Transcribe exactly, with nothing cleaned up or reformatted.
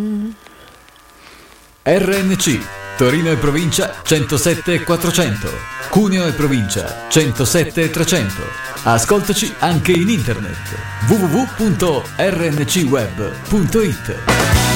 R N C Torino e provincia centosette e quattrocento, Cuneo e provincia centosette e trecento. Ascoltaci anche in internet w w w punto r n c web punto i t.